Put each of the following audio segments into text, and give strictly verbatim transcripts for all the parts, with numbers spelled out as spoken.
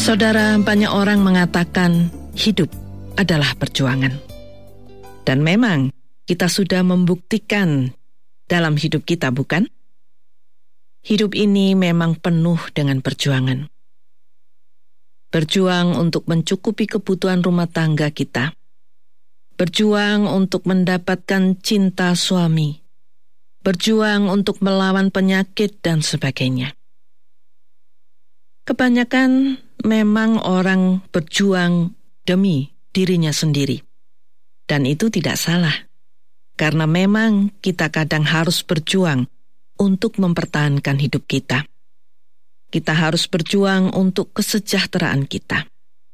Saudara, banyak orang mengatakan hidup adalah perjuangan. Dan memang kita sudah membuktikan dalam hidup kita, bukan? Hidup ini memang penuh dengan perjuangan. Berjuang untuk mencukupi kebutuhan rumah tangga kita. Berjuang untuk mendapatkan cinta suami. Berjuang untuk melawan penyakit dan sebagainya. Kebanyakan memang orang berjuang demi dirinya sendiri. Dan itu tidak salah. Karena memang kita kadang harus berjuang untuk mempertahankan hidup kita. Kita harus berjuang untuk kesejahteraan kita.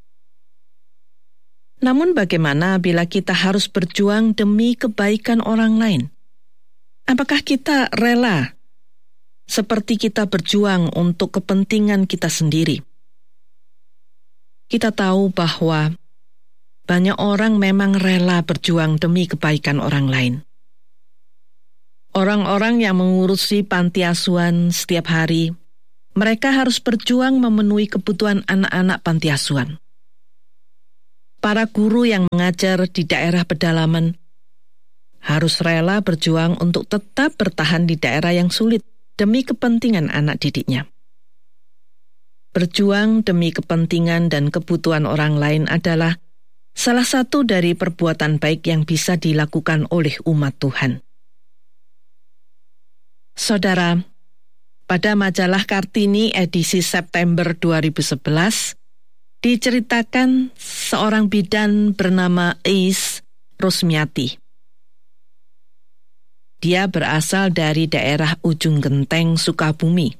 Namun bagaimana bila kita harus berjuang demi kebaikan orang lain? Apakah kita rela seperti kita berjuang untuk kepentingan kita sendiri? Kita tahu bahwa banyak orang memang rela berjuang demi kebaikan orang lain. Orang-orang yang mengurusi panti asuhan setiap hari, mereka harus berjuang memenuhi kebutuhan anak-anak panti asuhan. Para guru yang mengajar di daerah pedalaman harus rela berjuang untuk tetap bertahan di daerah yang sulit demi kepentingan anak didiknya. Berjuang demi kepentingan dan kebutuhan orang lain adalah salah satu dari perbuatan baik yang bisa dilakukan oleh umat Tuhan. Saudara, pada majalah Kartini edisi September dua ribu sebelas, diceritakan seorang bidan bernama Ais Rosmiati. Dia berasal dari daerah Ujung Genteng, Sukabumi.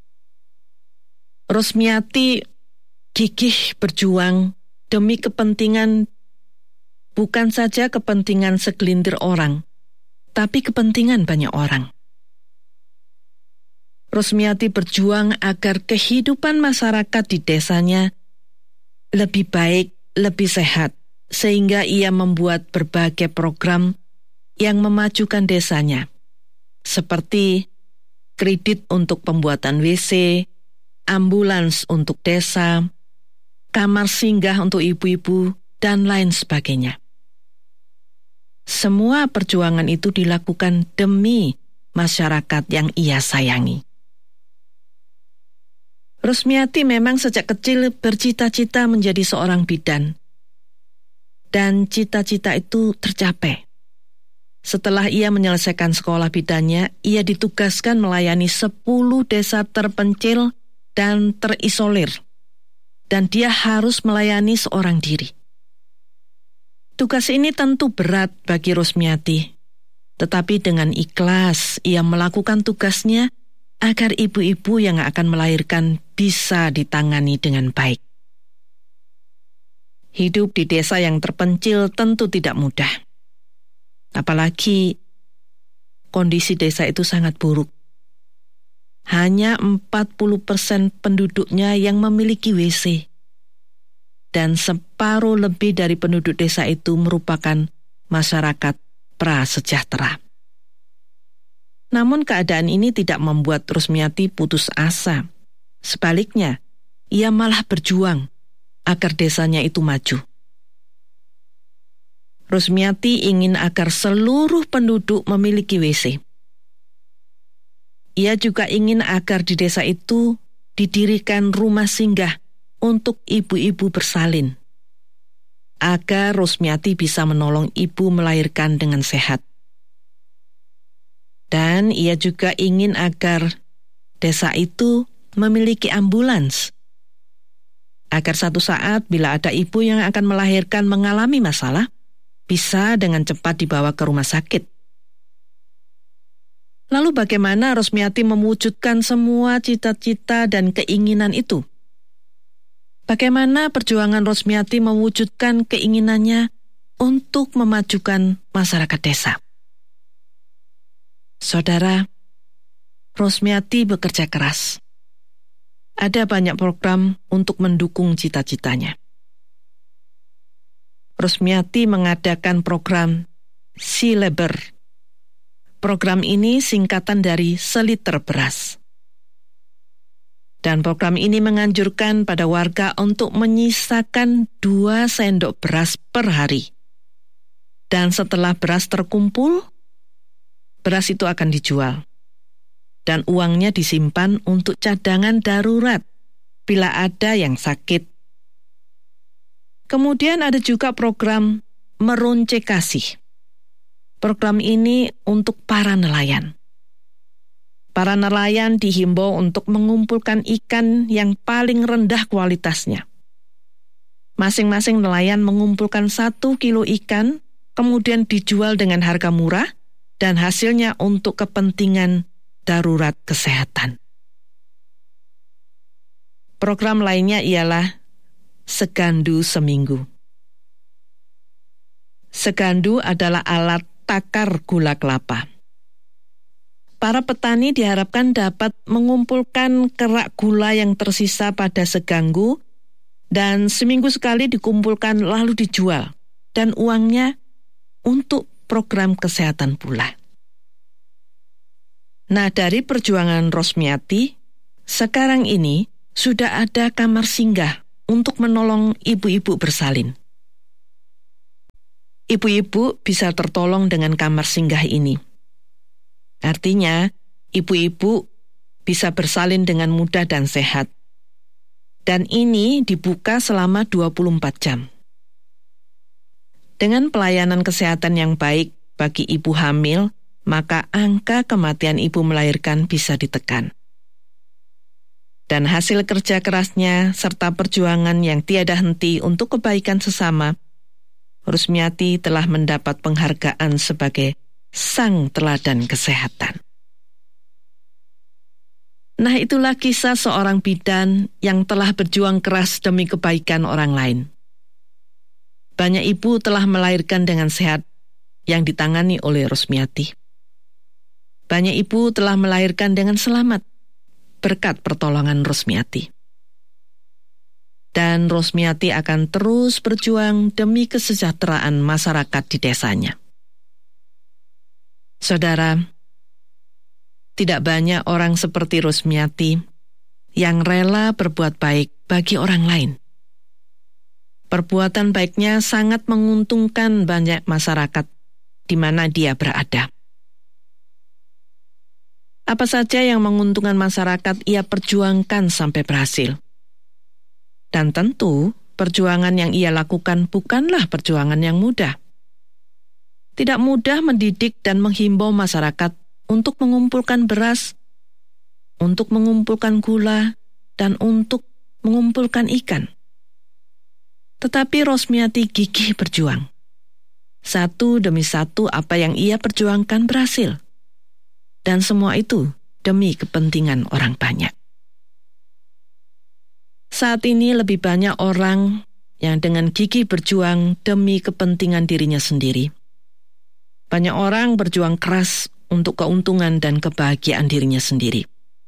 Rosmiati gigih berjuang demi kepentingan, bukan saja kepentingan segelintir orang, tapi kepentingan banyak orang. Rosmiati berjuang agar kehidupan masyarakat di desanya lebih baik, lebih sehat, sehingga ia membuat berbagai program yang memajukan desanya, seperti kredit untuk pembuatan W C, ambulans untuk desa, kamar singgah untuk ibu-ibu, dan lain sebagainya. Semua perjuangan itu dilakukan demi masyarakat yang ia sayangi. Rosmiati memang sejak kecil bercita-cita menjadi seorang bidan. Dan cita-cita itu tercapai. Setelah ia menyelesaikan sekolah bidannya, ia ditugaskan melayani sepuluh desa terpencil dan terisolir. Dan dia harus melayani seorang diri. Tugas ini tentu berat bagi Rosmiati. Tetapi dengan ikhlas, ia melakukan tugasnya agar ibu-ibu yang akan melahirkan bisa ditangani dengan baik. Hidup di desa yang terpencil tentu tidak mudah. Apalagi kondisi desa itu sangat buruk. Hanya empat puluh persen penduduknya yang memiliki W C. Dan separuh lebih dari penduduk desa itu merupakan masyarakat prasejahtera. Namun keadaan ini tidak membuat Rosmiati putus asa. Sebaliknya, ia malah berjuang agar desanya itu maju. Rosmiati ingin agar seluruh penduduk memiliki W C. Ia juga ingin agar di desa itu didirikan rumah singgah untuk ibu-ibu bersalin, agar Rosmiati bisa menolong ibu melahirkan dengan sehat. Dan ia juga ingin agar desa itu memiliki ambulans, agar satu saat bila ada ibu yang akan melahirkan mengalami masalah, bisa dengan cepat dibawa ke rumah sakit. Lalu bagaimana Rosmiati mewujudkan semua cita-cita dan keinginan itu? Bagaimana perjuangan Rosmiati mewujudkan keinginannya untuk memajukan masyarakat desa? Saudara, Rosmiati bekerja keras. Ada banyak program untuk mendukung cita-citanya. Rosmiati mengadakan program Sileber. Program ini singkatan dari seliter beras. Dan program ini menganjurkan pada warga untuk menyisakan dua sendok beras per hari. Dan setelah beras terkumpul, beras itu akan dijual. Dan uangnya disimpan untuk cadangan darurat bila ada yang sakit. Kemudian ada juga program Meronce Kasih. Program ini untuk para nelayan. Para nelayan dihimbau untuk mengumpulkan ikan yang paling rendah kualitasnya. Masing-masing nelayan mengumpulkan satu kilo ikan, kemudian dijual dengan harga murah, dan hasilnya untuk kepentingan darurat kesehatan. Program lainnya ialah Segandu Seminggu. Segandu adalah alat takar gula kelapa. Para petani diharapkan dapat mengumpulkan kerak gula yang tersisa pada seganggu dan seminggu sekali dikumpulkan lalu dijual, dan uangnya untuk program kesehatan pula. Nah, dari perjuangan Rosmiati, sekarang ini sudah ada kamar singgah untuk menolong ibu-ibu bersalin. Ibu-ibu bisa tertolong dengan kamar singgah ini. Artinya, ibu-ibu bisa bersalin dengan mudah dan sehat. Dan ini dibuka selama dua puluh empat jam. Dengan pelayanan kesehatan yang baik bagi ibu hamil, maka angka kematian ibu melahirkan bisa ditekan. Dan hasil kerja kerasnya serta perjuangan yang tiada henti untuk kebaikan sesama, Rosmiati telah mendapat penghargaan sebagai sang teladan kesehatan. Nah, itulah kisah seorang bidan yang telah berjuang keras demi kebaikan orang lain. Banyak ibu telah melahirkan dengan sehat yang ditangani oleh Rosmiati. Banyak ibu telah melahirkan dengan selamat berkat pertolongan Rosmiati. Dan Rosmiati akan terus berjuang demi kesejahteraan masyarakat di desanya. Saudara, tidak banyak orang seperti Rosmiati yang rela berbuat baik bagi orang lain. Perbuatan baiknya sangat menguntungkan banyak masyarakat di mana dia berada. Apa saja yang menguntungkan masyarakat ia perjuangkan sampai berhasil. Dan tentu, perjuangan yang ia lakukan bukanlah perjuangan yang mudah. Tidak mudah mendidik dan menghimbau masyarakat untuk mengumpulkan beras, untuk mengumpulkan gula, dan untuk mengumpulkan ikan. Tetapi Rosmiati gigih berjuang. Satu demi satu apa yang ia perjuangkan berhasil. Dan semua itu demi kepentingan orang banyak. Saat ini lebih banyak orang yang dengan gigih berjuang demi kepentingan dirinya sendiri. Banyak orang berjuang keras untuk keuntungan dan kebahagiaan dirinya sendiri.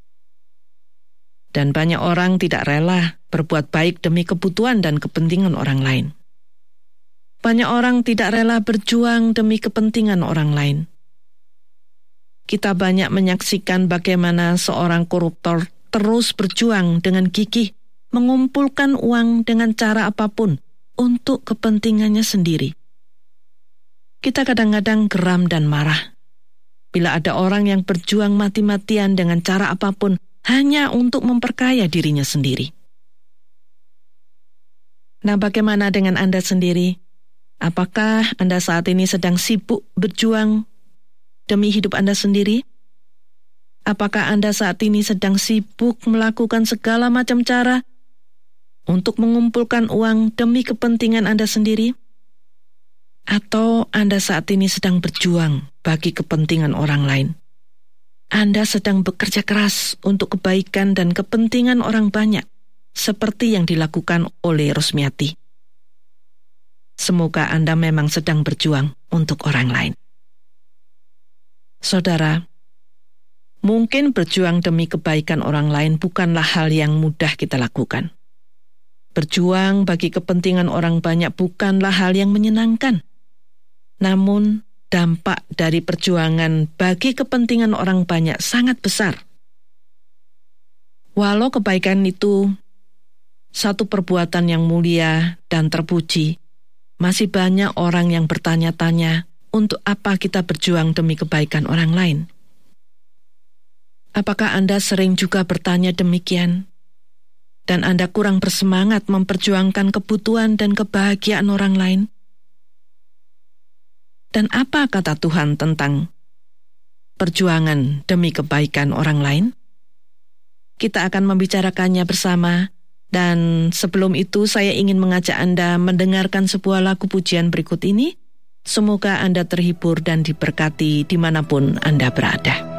Dan banyak orang tidak rela berbuat baik demi kebutuhan dan kepentingan orang lain. Banyak orang tidak rela berjuang demi kepentingan orang lain. Kita banyak menyaksikan bagaimana seorang koruptor terus berjuang dengan gigih mengumpulkan uang dengan cara apapun untuk kepentingannya sendiri. Kita kadang-kadang geram dan marah bila ada orang yang berjuang mati-matian dengan cara apapun hanya untuk memperkaya dirinya sendiri. Nah, bagaimana dengan Anda sendiri? Apakah Anda saat ini sedang sibuk berjuang demi hidup Anda sendiri? Apakah Anda saat ini sedang sibuk melakukan segala macam cara untuk mengumpulkan uang demi kepentingan Anda sendiri? Atau Anda saat ini sedang berjuang bagi kepentingan orang lain? Anda sedang bekerja keras untuk kebaikan dan kepentingan orang banyak, seperti yang dilakukan oleh Rosmiati. Semoga Anda memang sedang berjuang untuk orang lain. Saudara, mungkin berjuang demi kebaikan orang lain bukanlah hal yang mudah kita lakukan. Berjuang bagi kepentingan orang banyak bukanlah hal yang menyenangkan. Namun, dampak dari perjuangan bagi kepentingan orang banyak sangat besar. Walau kebaikan itu satu perbuatan yang mulia dan terpuji, masih banyak orang yang bertanya-tanya untuk apa kita berjuang demi kebaikan orang lain. Apakah Anda sering juga bertanya demikian? Dan Anda kurang bersemangat memperjuangkan kebutuhan dan kebahagiaan orang lain? Dan apa kata Tuhan tentang perjuangan demi kebaikan orang lain? Kita akan membicarakannya bersama, dan sebelum itu saya ingin mengajak Anda mendengarkan sebuah lagu pujian berikut ini. Semoga Anda terhibur dan diberkati dimanapun Anda berada.